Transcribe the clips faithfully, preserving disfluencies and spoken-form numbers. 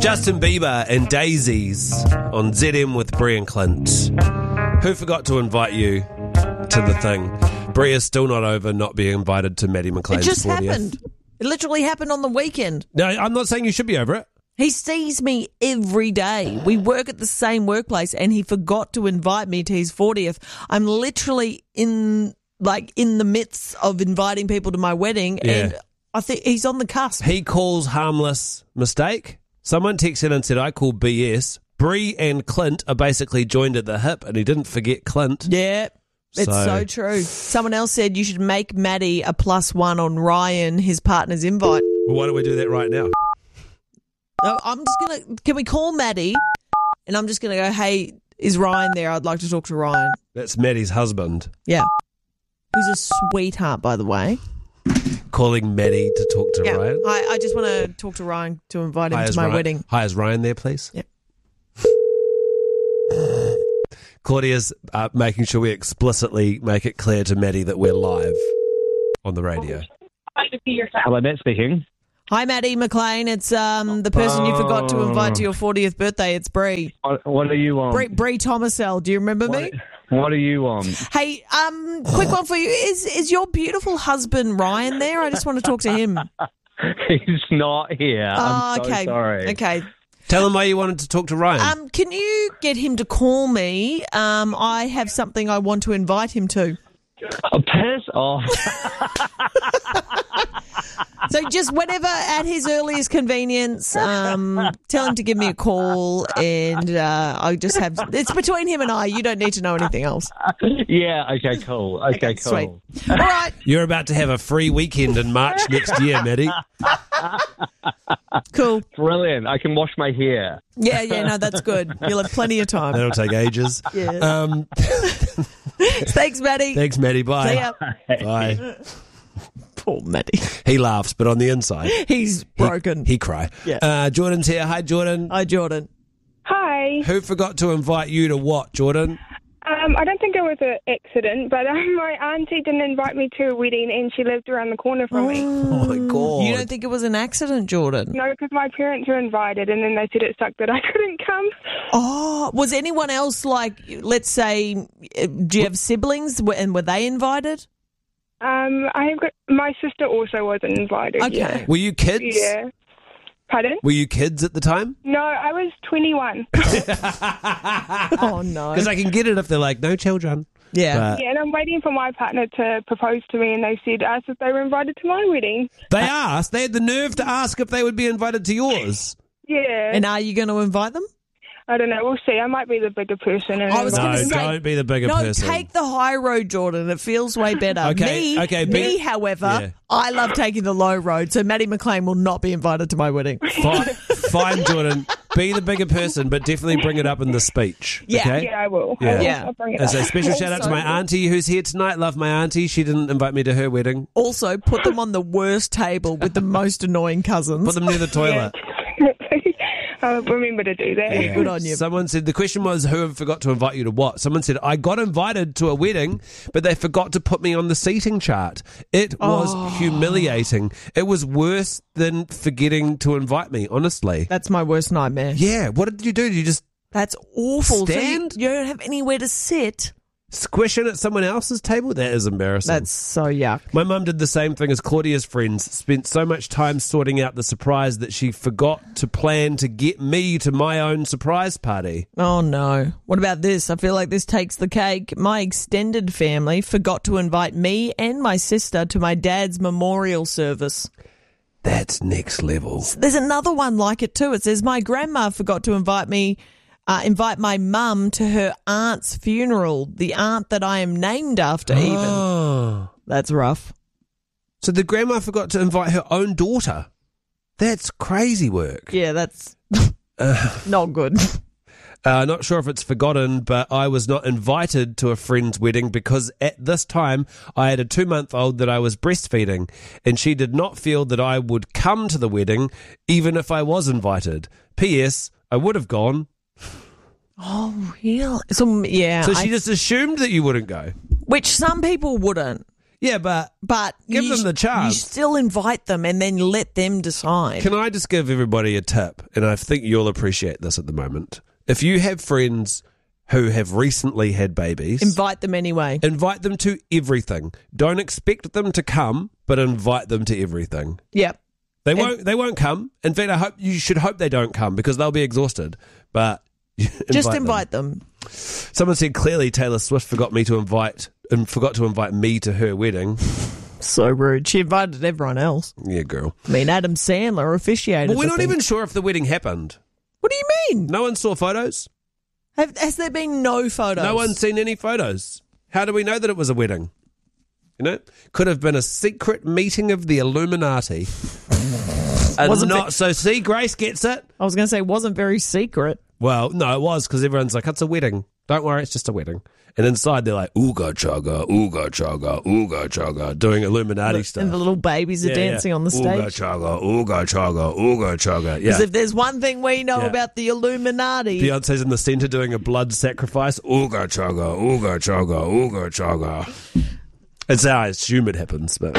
Justin Bieber and Daisies on Z M with Bree and Clint. Who forgot to invite you to the thing? Bree is still not over not being invited to Maddie McLean's It just fortieth. happened. It literally happened on the weekend. No, I'm not saying you should be over it. He sees me every day. We work at the same workplace, and he forgot to invite me to his fortieth. I'm literally in, like, in the midst of inviting people to my wedding, Yeah. and I think he's on the cusp. He calls harmless mistake. Someone texted in and said, I call B S. Bree and Clint are basically joined at the hip, and he didn't forget Clint. Yeah, it's so, So- true. Someone else said you should make Maddie a plus one on Ryan, his partner's invite. Well, why don't we do that right now? No, I'm just going to, can we call Maddie? And I'm just going to go, hey, is Ryan there? I'd like to talk to Ryan. That's Maddie's husband. Yeah. Who's a sweetheart, by the way. Calling Maddie to talk to Yeah. Ryan. I, I just want to talk to Ryan to invite him Hi, to is my Ryan- wedding. Hi, is Ryan there, please? Yep. Claudia's uh, making sure we explicitly make it clear to Maddie that we're live on the radio. Hello, Matt speaking. Hi, Maddie McLean. It's um the person you forgot to invite to your fortieth birthday. It's Bree. What, what are you on? Bree, Bree Thomasell. Do you remember me? What are you on? Hey, um, quick one for you. Is is your beautiful husband Ryan there? I just want to talk to him. He's not here. Oh, I'm so okay. sorry. Okay. Tell him why you wanted to talk to Ryan. Um, can you get him to call me? Um, I have something I want to invite him to. Oh, piss off. So just whenever at his earliest convenience, um, tell him to give me a call, and uh, I just have it's between him and I. You don't need to know anything else. Yeah, okay, cool. Okay, Okay, cool. sweet. All right, You're about to have a free weekend in March next year, Maddie. cool. Brilliant. I can wash my hair. Yeah, yeah, no, that's good. You'll have plenty of time. That'll take ages. Yeah. Um, Thanks, Maddie. thanks, Maddie. Bye. See ya. Bye. Poor Maddie. He laughs, but on the inside, He's he- broken. He, cry. Yeah. Uh, Jordan's here. Hi, Jordan. Hi, Jordan. Hi. Who forgot to invite you to what, Jordan? Um, I don't think it was an accident, but um, my auntie didn't invite me to a wedding, and she lived around the corner from me. Oh, my God. You don't think it was an accident, Jordan? No, because my parents were invited, and then they said it sucked that I couldn't come. Oh, was anyone else like, let's say, uh, do you have siblings, and were they invited? Um, I have got my sister also wasn't invited. Okay. Yeah. Were you kids? Yeah. Pardon? Were you kids at the time? No, I was twenty-one. Oh, no. Because I can get it if they're like, no children. Yeah. But Yeah, and I'm waiting for my partner to propose to me, and they said asked if they were invited to my wedding. they asked, they had the nerve to ask if they would be invited to yours. Yeah. And are you going to invite them? I don't know. We'll see. I might be the bigger person. And I was No, gonna say- don't be the bigger No, person. take the high road, Jordan. It feels way better. Okay, me, okay, me, be- however, Yeah. I love taking the low road. So Maddie McLean will not be invited to my wedding. Fine, fine, Jordan. Be the bigger person, but definitely bring it up in the speech. Yeah. Okay? yeah, I will. I Yeah. will. Yeah. I'll bring it As up. a special shout out to my auntie who's here tonight. Love my auntie. She didn't invite me to her wedding. Also, put them on the worst table with the most annoying cousins. Put them near the toilet. I'll remember to do that. Yeah. Good on you. Someone said, the question was, who forgot to invite you to what? Someone said, I got invited to a wedding, but they forgot to put me on the seating chart. It was Oh. humiliating. It was worse than forgetting to invite me, honestly. That's my worst nightmare. Yeah, what did you do? Did you just That's awful. So you- Stand? you don't have anywhere to sit. squish in at someone else's table? That is embarrassing. That's so yuck. My mum did the same thing as Claudia's friends, spent so much time sorting out the surprise that she forgot to plan to get me to my own surprise party. Oh, no. What about this? I feel like this takes the cake. My extended family forgot to invite me and my sister to my dad's memorial service. That's next level. There's another one like it too. It says, my grandma forgot to invite me, uh, invite my mum to her aunt's funeral, the aunt that I am named after even. Oh. That's rough. So the grandma forgot to invite her own daughter. That's crazy work. Yeah, that's not good. Uh, not sure if it's forgotten, but I was not invited to a friend's wedding because at this time I had a two-month-old that I was breastfeeding, and she did not feel that I would come to the wedding even if I was invited. P S. I would have gone. Oh, really? So, yeah. So I- she just assumed that you wouldn't go. which some people wouldn't. Yeah, but But Give you them sh- the chance. You still invite them and then let them decide. can I just give everybody a tip? And I think you'll appreciate this at the moment. If you have friends who have recently had babies, Invite them anyway. invite them to everything. Don't expect them to come, but invite them to everything. Yep. They And- won't. They won't come. In fact, I hope you should hope they don't come because they'll be exhausted. But Just them. invite them. Someone said clearly Taylor Swift forgot me to invite and forgot to invite me to her wedding. So rude. She invited everyone else. Yeah, girl. I mean, Adam Sandler officiated. But we're the not thing. even sure if the wedding happened. What do you mean? No one saw photos. Have, has there been no photos? No one's seen any photos. How do we know that it was a wedding? You know, could have been a secret meeting of the Illuminati. and Wasn't not it- so. See, Grace gets it. I was going to say, it wasn't very secret. Well, no, it was because everyone's like, it's a wedding. Don't worry, it's just a wedding. And inside they're like, ooga chaga, ooga chaga, ooga chaga, doing Illuminati stuff. And the little babies are Yeah, dancing yeah. on the Ooga stage. chaga, ooga chaga, ooga chaga. Yeah. Because if there's one thing we know Yeah. about the Illuminati, Beyonce's in the centre doing a blood sacrifice. Ooga chaga, ooga chaga, ooga chaga. It's how I assume it happens, but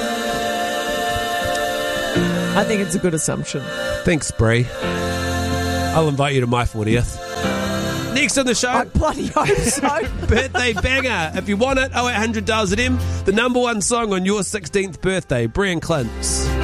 I think it's a good assumption. thanks, Bree. I'll invite you to my fortieth. Next on the show, I bloody hope so. birthday banger. If you want it, oh eight hundred dials at M. The number one song on your sixteenth birthday, Bree and Clint's.